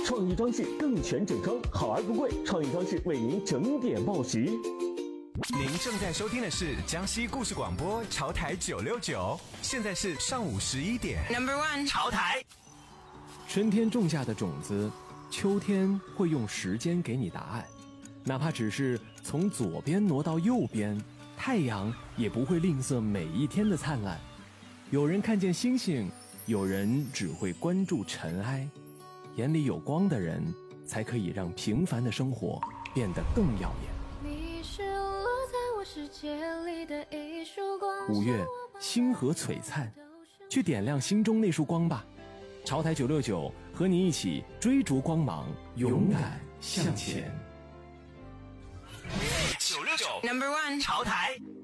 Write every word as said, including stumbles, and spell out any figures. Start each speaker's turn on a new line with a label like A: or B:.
A: 创意装饰更全整装，好而不贵。创意装饰为您整点报时。
B: 您正在收听的是江西故事广播潮台九六九，现在是上午十一点。Number one， 潮台。
C: 春天种下的种子，秋天会用时间给你答案。哪怕只是从左边挪到右边，太阳也不会吝啬每一天的灿烂。有人看见星星，有人只会关注尘埃。眼里有光的人，才可以让平凡的生活变得更耀眼。
D: 你是落在我世界里的一束光。
C: 五月，星河璀璨，去点亮心中那束光吧。潮台九六九和你一起追逐光芒，勇敢向前。
B: 九六九 Number one 潮台。